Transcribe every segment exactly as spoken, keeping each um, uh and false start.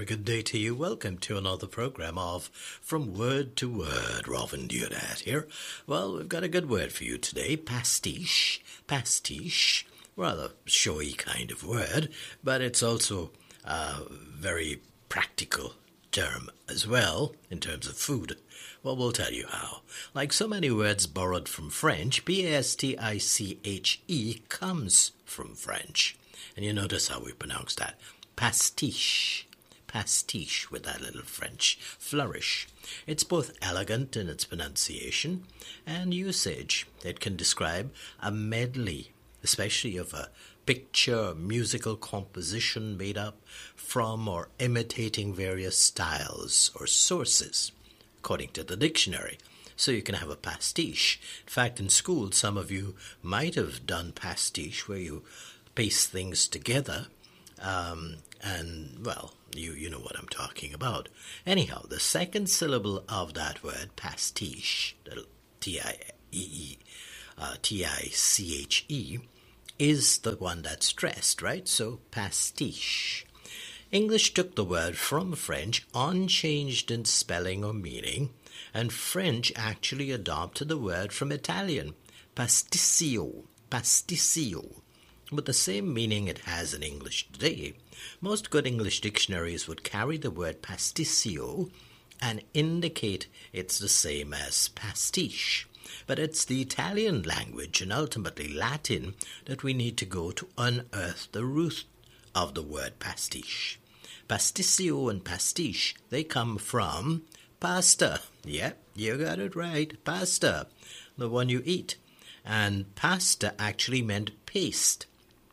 very good day to you. Welcome to another program of From Word to Word. Robin Deodat here. Well, we've got a good word for you today. Pastiche. Pastiche. Rather showy kind of word, but it's also a very practical term as well in terms of food. Well, we'll tell you how. Like so many words borrowed from French, P A S T I C H E comes from French. And you notice how we pronounce that. Pastiche. Pastiche with that little French flourish. It's both elegant in its pronunciation and usage. It can describe a medley, especially of a picture, musical composition made up from or imitating various styles or sources, according to the dictionary. So you can have a pastiche. In fact, in school, some of you might have done pastiche, where you paste things together, um, and, well, you, you know what I'm talking about. Anyhow, the second syllable of that word, pastiche, T I E E, uh, T I C H E, is the one that's stressed, right? So, pastiche. English took the word from French, unchanged in spelling or meaning, and French actually adopted the word from Italian, pasticcio, pasticcio, with the same meaning it has in English today. Most good English dictionaries would carry the word pasticcio and indicate it's the same as pastiche. But it's the Italian language and ultimately Latin that we need to go to unearth the root of the word pastiche. Pasticcio and pastiche, they come from pasta. Yep, you got it right, pasta, the one you eat. And pasta actually meant paste.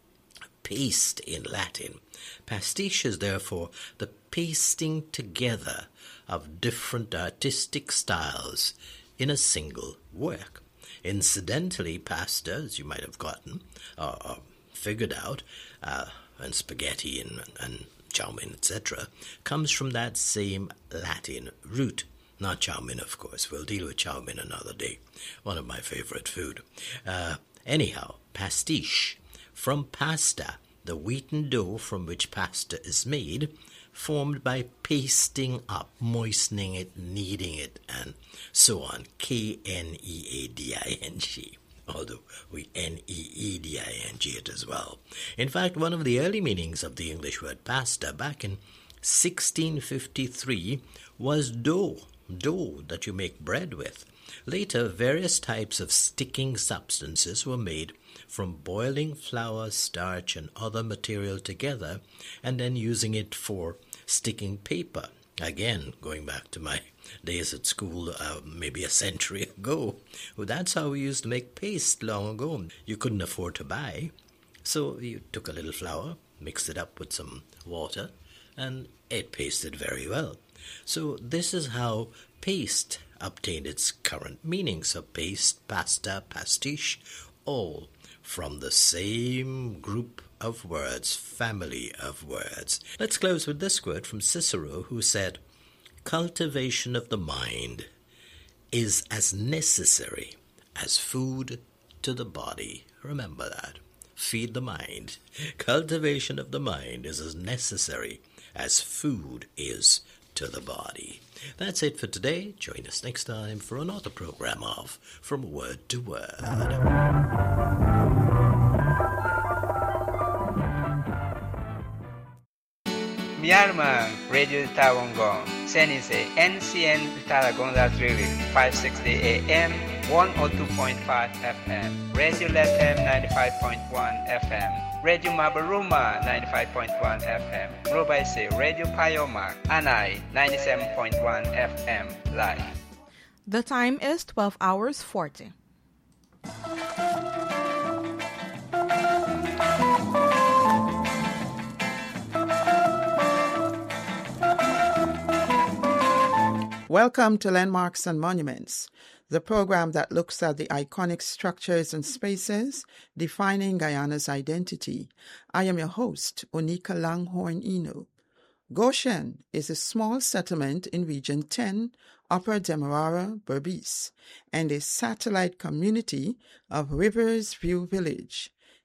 Paste in Latin. Pastiche is therefore the pasting together of different artistic styles in a single work. Incidentally, pasta, as you might have gotten or, or figured out, uh, and spaghetti and, and chow mein, et cetera, comes from that same Latin root. Not chow mein, of course. We'll deal with chow mein another day. One of my favorite food. Uh, anyhow, pastiche. From pasta, the wheaten dough from which pasta is made, formed by pasting up, moistening it, kneading it, and so on. K N E A D I N G. Although we N E E D I N G it as well. In fact, one of the early meanings of the English word pasta back in sixteen fifty-three was dough, dough that you make bread with. Later, various types of sticking substances were made from boiling flour, starch, and other material together, and then using it for sticking paper. Again, going back to my days at school, uh, maybe a century ago. Well, that's how we used to make paste long ago. You couldn't afford to buy, so you took a little flour, mixed it up with some water, and it pasted very well. So this is how paste obtained its current meaning. So paste, pasta, pastiche, all from the same group of words, family of words. Let's close with this quote from Cicero, who said, "Cultivation of the mind is as necessary as food to the body." Remember that. Feed the mind. Cultivation of the mind is as necessary as food is to the body. That's it for today. Join us next time for another program of From Word to Word. Myanmar Radio Tawangong, Senise N C N Taragonga Trili, five sixty A M, one oh two point five F M, Radio Lethem ninety-five point one F M, Radio Mabaruma ninety-five point one F M, Robaise Radio Payoma, Anai ninety-seven point one F M, live. The time is twelve hours forty. Welcome to Landmarks and Monuments, the program that looks at the iconic structures and spaces defining Guyana's identity. I am your host, Onika Langhorne Eno. Goshen is a small settlement in Region ten, Upper Demerara, Berbice, and a satellite community of Rivers View Village.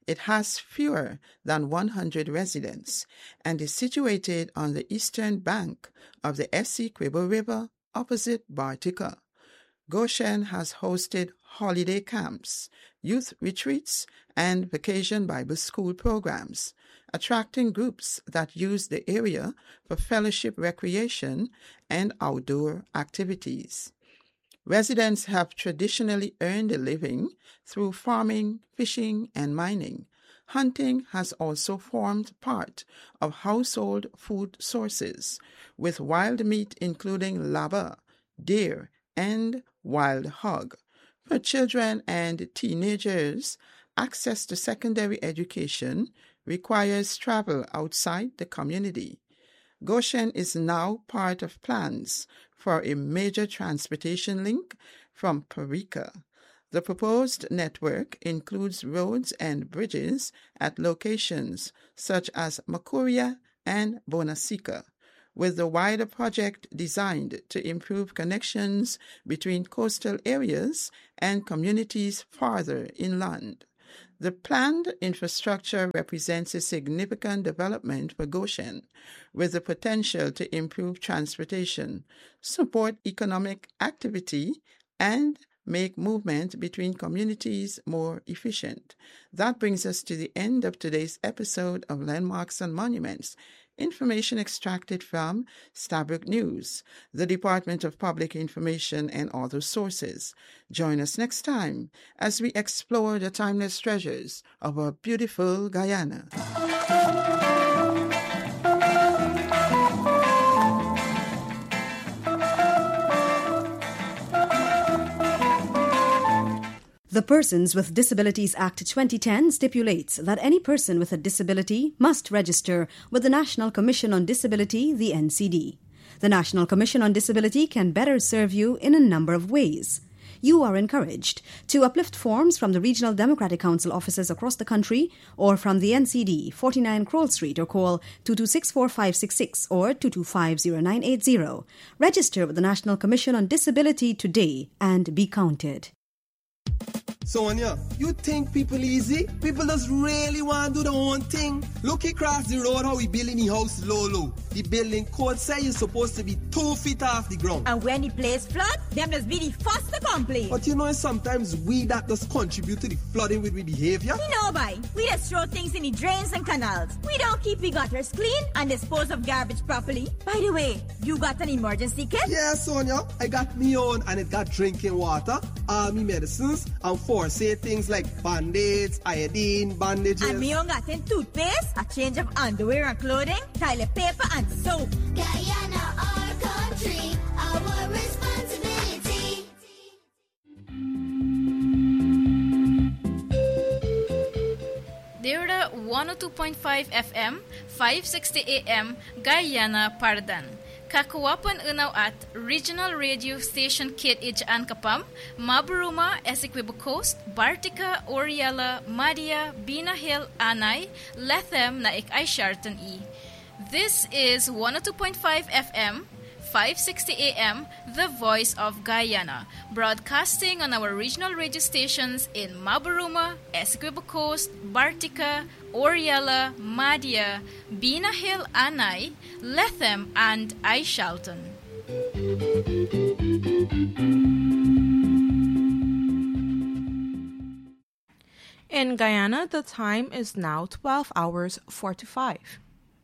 It has fewer than one hundred residents and is situated on the eastern bank of the Essequibo River opposite Bartica. Goshen has hosted holiday camps, youth retreats, and vacation Bible school programs, attracting groups that use the area for fellowship recreation and outdoor activities. Residents have traditionally earned a living through farming, fishing, and mining. Hunting has also formed part of household food sources, with wild meat including lava, deer, and wild hog. For children and teenagers, access to secondary education requires travel outside the community. Goshen is now part of plans for a major transportation link from Parika. The proposed network includes roads and bridges at locations such as Makuria and Bonasika, with the wider project designed to improve connections between coastal areas and communities farther inland. The planned infrastructure represents a significant development for Goshen, with the potential to improve transportation, support economic activity, and make movement between communities more efficient. That brings us to the end of today's episode of Landmarks and Monuments. Information extracted from Stabroek News, the Department of Public Information, and other sources. Join us next time as we explore the timeless treasures of our beautiful Guyana. The Persons with Disabilities Act twenty ten stipulates that any person with a disability must register with the National Commission on Disability, the N C D. The National Commission on Disability can better serve you in a number of ways. You are encouraged to uplift forms from the Regional Democratic Council offices across the country or from the N C D, forty-nine Kroll Street, or call two two six, four five six six or two two five, zero nine eight zero. Register with the National Commission on Disability today and be counted. Sonia, you think people easy? People just really want to do their own thing. Look across the road how we building the house low low. The building code say you're supposed to be two feet off the ground. And when the place flood, them just be the first to complain. But you know sometimes we that just contribute to the flooding with we behavior. You know, bye. We just throw things in the drains and canals. We don't keep the gutters clean and dispose of garbage properly. By the way, you got an emergency kit? Yeah, Sonia. I got me own and it got drinking water, army medicines, and for say things like band-aids, iodine, bandages. And me own got in toothpaste, a change of underwear and clothing, toilet paper and soap. Guyana, our country, our responsibility. Dira one oh two point five F M, five sixty A M, Guyana, Pardan. Kakuwapan unaw at Regional Radio Station Kit Ijaan Kapam, Maburuma, Essequibo Coast, Bartica, Oriela, Madia, Bina Hill, Anay, Lethem na ik ay Sharton E. This is one oh two point five F M, five sixty A M, The Voice of Guyana, broadcasting on our regional radio stations in Maburuma, Essequibo Coast, Bartica, Oriela, Madia, Bina Hill, Anay, Lethem, and Aishalton. In Guyana, the time is now twelve hours forty-five.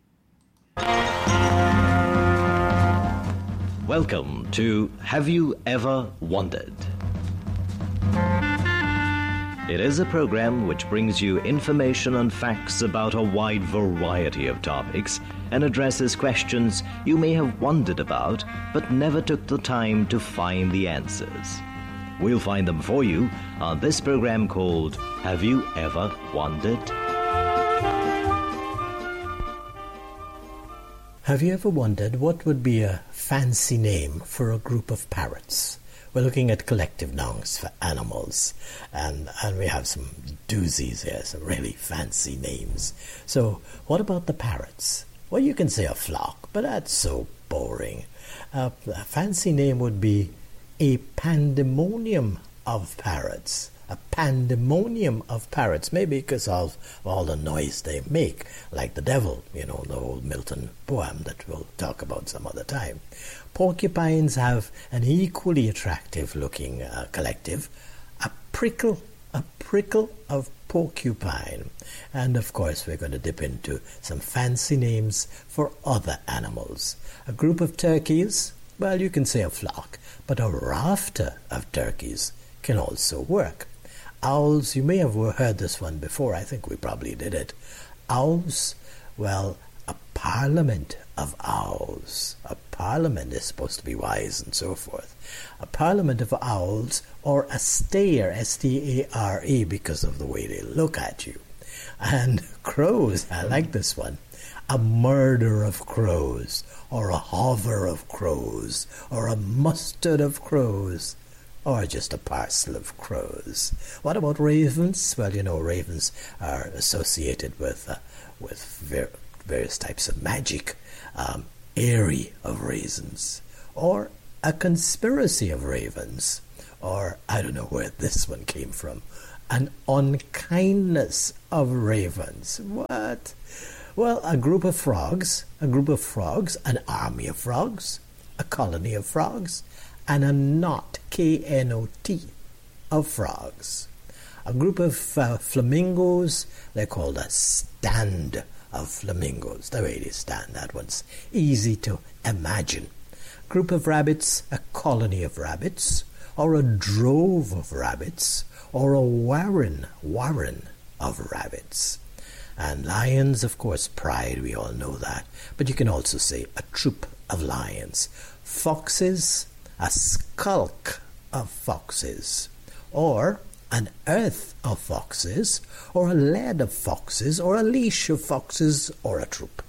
Welcome to Have You Ever Wondered? It is a program which brings you information and facts about a wide variety of topics and addresses questions you may have wondered about but never took the time to find the answers. We'll find them for you on this program called Have You Ever Wondered? Have you ever wondered what would be a fancy name for a group of parrots? We're looking at collective nouns for animals, and, and we have some doozies here, some really fancy names. So what about the parrots? Well, you can say a flock, but that's so boring. Uh, a fancy name would be a pandemonium of parrots. a pandemonium of parrots, maybe because of all the noise they make, like the devil, you know, the old Milton poem that we'll talk about some other time. Porcupines have an equally attractive-looking uh, collective, a prickle, a prickle of porcupine. And, of course, we're going to dip into some fancy names for other animals. A group of turkeys, well, you can say a flock, but a rafter of turkeys can also work. Owls, you may have heard this one before. I think we probably did it. Owls, well, a parliament of owls. A parliament is supposed to be wise and so forth. A parliament of owls, or a stare, S T A R E, because of the way they look at you. And crows, I like this one. A murder of crows, or a hover of crows, or a mustard of crows, or just a parcel of crows. What about ravens? Well, you know, ravens are associated with uh, with ver- various types of magic. Um, airy of raisins, or a conspiracy of ravens, or I don't know where this one came from, an unkindness of ravens. What? Well, a group of frogs, a group of frogs, an army of frogs, a colony of frogs, and a knot, K N O T, of frogs. A group of uh, flamingos, they're called a stand of flamingos. The way they stand, that one's easy to imagine. Group of rabbits, a colony of rabbits, or a drove of rabbits, or a warren, warren of rabbits. And lions, of course, pride, we all know that. But you can also say a troop of lions. Foxes, a skulk of foxes, or an earth of foxes, or a lead of foxes, or a leash of foxes, or a troop.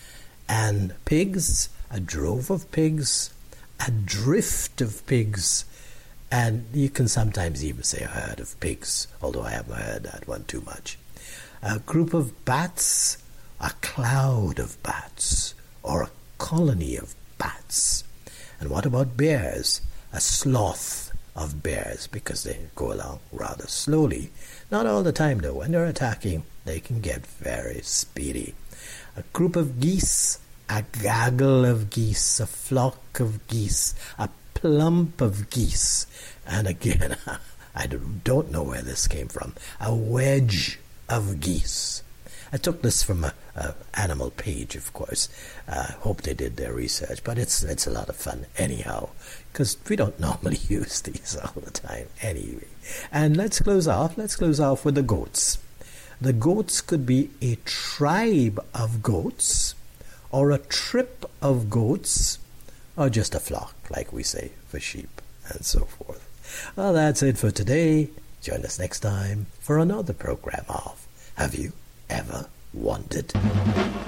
And pigs, a drove of pigs, a drift of pigs, and you can sometimes even say a herd of pigs, although I haven't heard that one too much. A group of bats, a cloud of bats, or a colony of bats. And what about bears? A sloth of bears, because they go along rather slowly. Not all the time, though. When they're attacking, they can get very speedy. A group of geese, a gaggle of geese, a flock of geese, a plump of geese. And again, I don't know where this came from. A wedge of geese. I took this from a, a animal page, of course. I uh, hope they did their research, but it's it's a lot of fun anyhow, because we don't normally use these all the time anyway. And let's close off. Let's close off with the goats. The goats could be a tribe of goats, or a trip of goats, or just a flock, like we say for sheep, and so forth. Well, that's it for today. Join us next time for another program of Have You Ever Wondered?